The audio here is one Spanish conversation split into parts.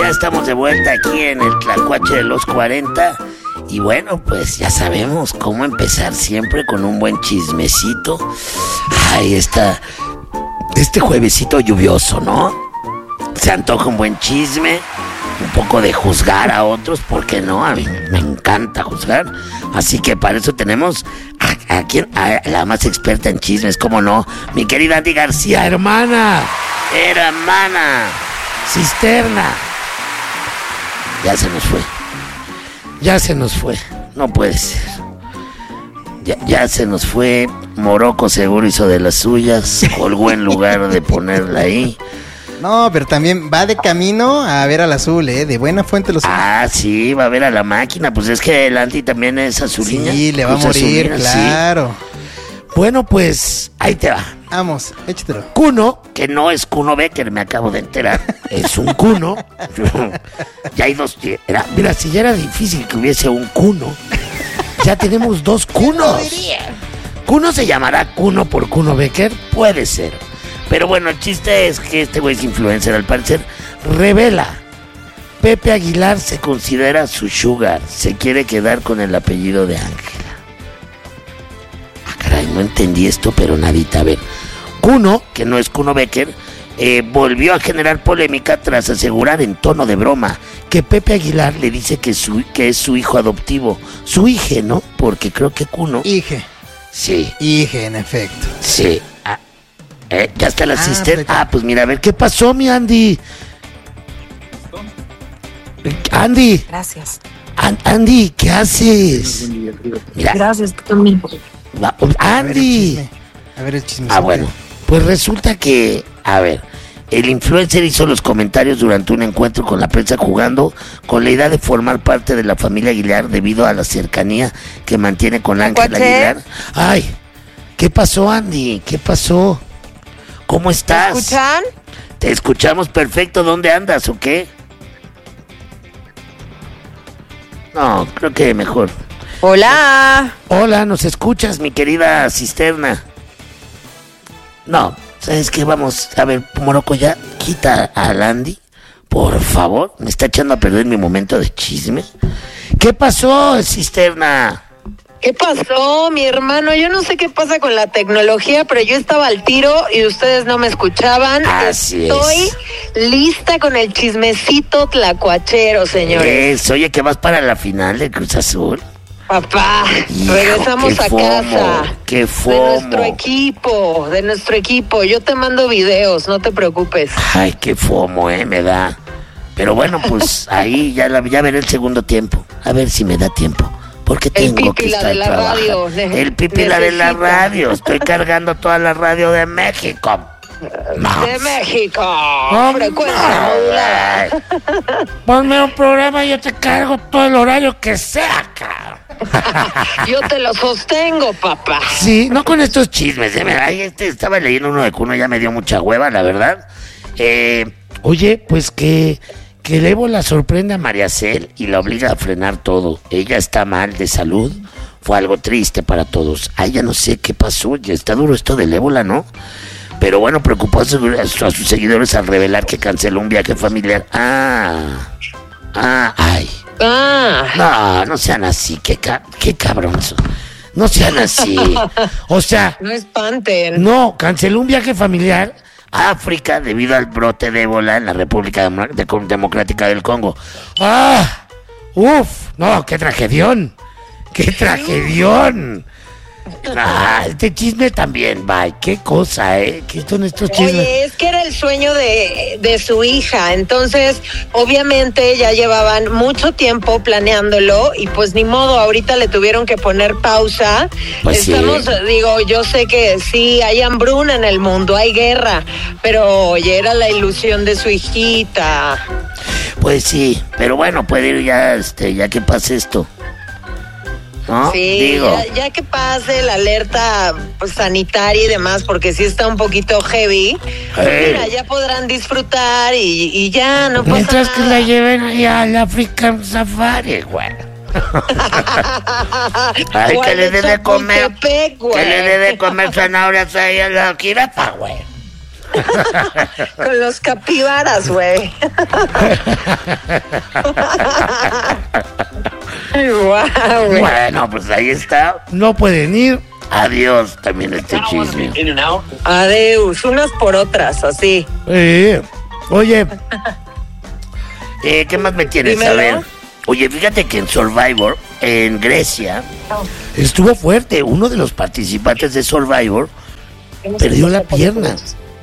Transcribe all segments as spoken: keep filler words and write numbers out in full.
ya estamos de vuelta aquí en el Tlacuache de los cuarenta. Y bueno, pues ya sabemos cómo empezar siempre con un buen chismecito. Ahí está, este juevesito lluvioso, ¿no? Se antoja un buen chisme, un poco de juzgar a otros, ¿por qué no? A mí me encanta juzgar. Así que para eso tenemos a, a, quien, a la más experta en chismes, ¿cómo no? Mi querida Andy García, hermana, hermana, cisterna. Ya se nos fue. Ya se nos fue. No puede ser. Ya, ya se nos fue. Morocco seguro hizo de las suyas. Colgó en lugar de ponerla ahí. No, pero también va de camino a ver al azul, ¿eh? De buena fuente los... Ah, sí, va a ver a la máquina. Pues es que el Andy también es azulina. Sí, le va a morir, azulina, claro. Sí. Bueno, pues ahí te va. Vamos, échatelo. Kuno, que no es Kuno Becker, me acabo de enterar. Es un Kuno. Ya hay dos. Era, mira, si ya era difícil que hubiese un Kuno, ya tenemos dos Kunos. ¿Kuno se llamará Kuno por Kuno Becker? Puede ser. Pero bueno, el chiste es que este güey es influencer, al parecer. Revela: Pepe Aguilar se considera su sugar. Se quiere quedar con el apellido de Ángela. Ah, caray, no entendí esto, pero nadita. A ver, Kuno, que no es Kuno Becker, eh, volvió a generar polémica tras asegurar en tono de broma que Pepe Aguilar le dice que, su, que es su hijo adoptivo. Su hije, ¿no? Porque creo que Kuno... Hije. Sí. Hije, en efecto. Sí. Ah, eh, ya está la ah, cisterna. Pero... Ah, pues mira, a ver, ¿qué pasó, mi Andy? Andy. Gracias. An- Andy, ¿qué haces? Mira. Gracias, tú también. Va, Andy. A ver el chisme. Ah, bueno. Pues resulta que, a ver, el influencer hizo los comentarios durante un encuentro con la prensa jugando con la idea de formar parte de la familia Aguilar debido a la cercanía que mantiene con Ángela Aguilar. Ay, ¿qué pasó, Andy? ¿Qué pasó? ¿Cómo estás? ¿Me escuchan? Te escuchamos perfecto. ¿Dónde andas o qué? No, creo que mejor. Hola. Hola, ¿nos escuchas, mi querida cisterna? No, ¿sabes qué? Vamos, a ver, Morocco, ya quita al Andy, por favor. Me está echando a perder mi momento de chisme. ¿Qué pasó, cisterna? ¿Qué pasó, mi hermano? Yo no sé qué pasa con la tecnología, pero yo estaba al tiro y ustedes no me escuchaban. Así Estoy es. lista con el chismecito tlacuachero, señores. Es, oye, que vas para la final de Cruz Azul. Papá, Hijo, regresamos a fomo, casa. Qué fomo. De nuestro equipo, de nuestro equipo. Yo te mando videos, no te preocupes. Ay, qué fomo, eh, me da. Pero bueno, pues ahí ya, la, ya veré el segundo tiempo. A ver si me da tiempo. Porque tengo que estar trabajando. El pipila de la radio. Estoy cargando toda la radio de México. No. De México. No, frecuencia no, modulada. Ponme un programa y yo te cargo todo el horario que sea, cabrón. Yo te lo sostengo, papá. Sí, no con estos chismes, de verdad. Este, estaba leyendo uno de Kuno, ya me dio mucha hueva, la verdad. Eh, oye, pues que... Que el ébola sorprende a María Cel y la obliga a frenar todo. Ella está mal de salud. Fue algo triste para todos. Ay, ya no sé qué pasó. Ya está duro esto del ébola, ¿no? Pero bueno, preocupó a, su, a sus seguidores al revelar que canceló un viaje familiar. Ah, ah, ay. Ah. No, no sean así. Qué, ca- qué cabrón son. No sean así. O sea... No espanten. No, canceló un viaje familiar a África debido al brote de ébola en la República Dem- de- Democrática del Congo. ¡Ah! ¡Uf! No, qué tragedión. ¡Qué tragedión! Ah, este chisme también, bye. Qué cosa, ¿eh? ¿Qué son estos chismes? Oye, es que era el sueño de, de su hija, entonces obviamente ya llevaban mucho tiempo planeándolo y pues ni modo, ahorita le tuvieron que poner pausa. Pues Estamos, sí. digo, yo sé que sí, hay hambruna en el mundo, hay guerra, pero oye, era la ilusión de su hijita. Pues sí, pero bueno, puede ir ya, este, ya que pase esto. ¿No? Sí, Digo. ya, ya que pase la alerta pues, sanitaria y demás, porque sí está un poquito heavy, Hey. mira, ya podrán disfrutar y, y ya, no pasa Mientras que nada. la lleven allá al African Safari, güey. Ay, que le dé de comer, Chapultepec, güey. que le dé de comer zanahorias ahí a la jirafa, güey. Con los capibaras, güey. Ay, guau, güey. Bueno, pues ahí está. No pueden ir. Adiós también este chisme. Adeus, unas por otras, así. Eh, oye, Eh, ¿Qué más me tienes? Dímelo. A ver. Oye, fíjate que en Survivor, en Grecia, estuvo fuerte. uno de los participantes de Survivor perdió la pierna.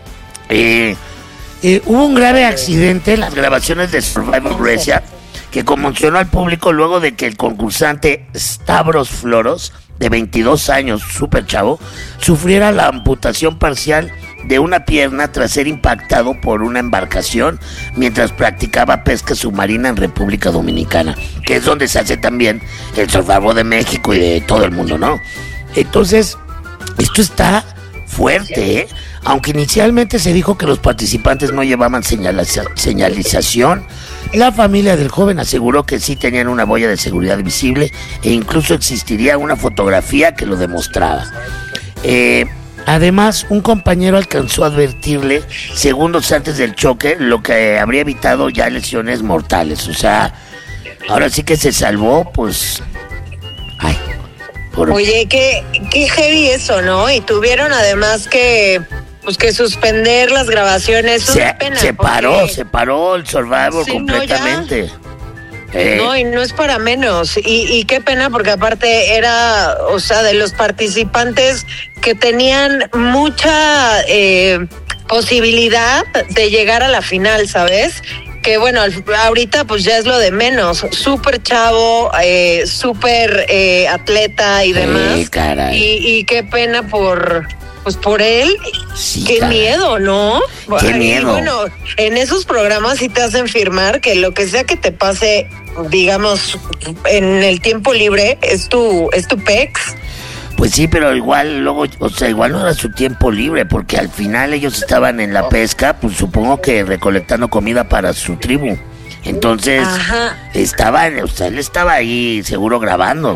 Eh, Eh, hubo un grave accidente. en las grabaciones de Survivor Grecia que conmocionó al público luego de que el concursante Stavros Floros, de veintidós años, súper chavo, sufriera la amputación parcial de una pierna tras ser impactado por una embarcación mientras practicaba pesca submarina en República Dominicana, que es donde se hace también el Survivor de México y de todo el mundo, ¿no? Entonces, esto está Fuerte, ¿eh? Aunque inicialmente se dijo que los participantes no llevaban señaliza- señalización, la familia del joven aseguró que sí tenían una boya de seguridad visible e incluso existiría una fotografía que lo demostraba. Eh, además, un compañero alcanzó a advertirle segundos antes del choque, lo que habría evitado ya lesiones mortales. O sea, ahora sí que se salvó, pues... Ay, por... Oye, qué, qué heavy eso, ¿no? Y tuvieron además que, pues, que suspender las grabaciones. Se, Una pena, se porque- paró, se paró el Survivor Sí, no, completamente. Eh, No, y no es para menos. Y, y qué pena, porque aparte era, o sea, de los participantes que tenían mucha eh, posibilidad de llegar a la final, ¿sabes? Que bueno, al- ahorita pues ya es lo de menos. Súper chavo, eh, súper eh, atleta y demás. Sí, caray. Y, y qué pena por... Pues por él, Sí, qué caray. miedo, ¿no? Qué Y miedo. bueno, en esos programas sí te hacen firmar que lo que sea que te pase, digamos, en el tiempo libre, es tu, es tu pex. Pues sí, pero igual luego, o sea, igual no era su tiempo libre, porque al final ellos estaban en la pesca, pues supongo que recolectando comida para su tribu. Entonces, Ajá. estaba, o sea, él estaba ahí seguro grabando.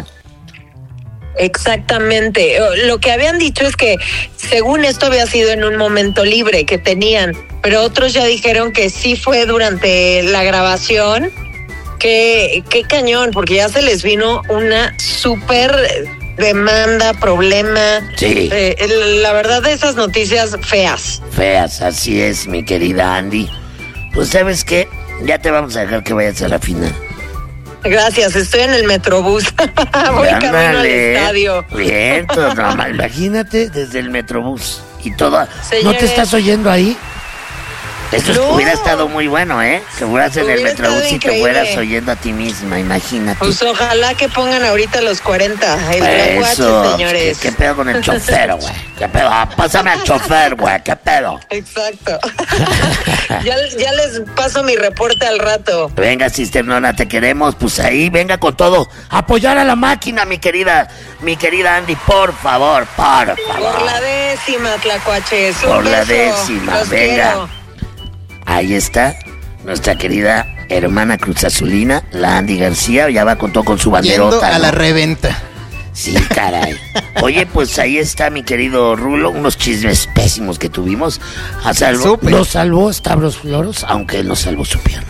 Exactamente. Lo que habían dicho es que según esto había sido en un momento libre que tenían, pero otros ya dijeron que sí fue durante la grabación. Qué, qué cañón, porque ya se les vino una súper demanda, problema. Sí. Eh, el- la verdad de esas noticias feas. Feas, así es, mi querida Andy. Pues, ¿sabes qué? Ya te vamos a dejar que vayas a la final. Gracias, estoy en el Metrobús. Voy camino al Ándale. estadio. Bien, todo normal. Imagínate desde el Metrobús y todo. ¿no Señores, te estás oyendo ahí? Esto No. hubiera estado muy bueno, ¿eh? Que fueras en el Hubiera Metrobús estado y te increíble. fueras oyendo a ti misma, imagínate. Pues ojalá que pongan ahorita los cuarenta. El tlacuache, Eso. señores. ¿Qué, qué pedo con el chofer, güey? ¿Qué pedo? Ah, pásame al chofer, güey. ¿Qué pedo? Exacto. ya, ya les paso mi reporte al rato. Venga, cisternona, te queremos. Pues ahí, venga con todo. Apoyar a la máquina, mi querida, mi querida Andy, por favor, por favor. Por la décima, tlacuaches. Un Por la beso. décima, Los venga. quiero. Ahí está nuestra querida hermana Cruz Azulina, la Andy García, ya va con todo con su Yendo banderota. a ¿no? la reventa. Sí, caray. Oye, pues ahí está mi querido Rulo, unos chismes pésimos que tuvimos. A salvo, Súper. lo salvó Stavros Floros, aunque él no salvó su pierna.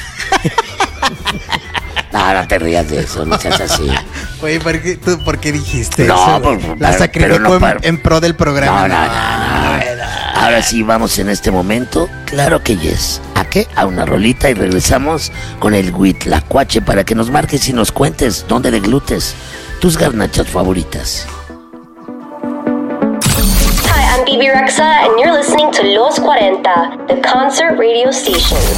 No, no te rías de eso, no seas así. Oye, ¿por qué, tú, ¿por qué dijiste No, eso? por- La pero- sacrificó pero no en- para- en, pro del programa. No, no, no, no. Ahora sí, vamos en este momento. Claro que yes. ¿A qué? A una rolita y regresamos con el Huitlacuache para que nos marques y nos cuentes dónde deglutes tus garnachas favoritas. Hi, I'm Bibi Rexa, and you're listening to Los cuarenta, the concert radio station.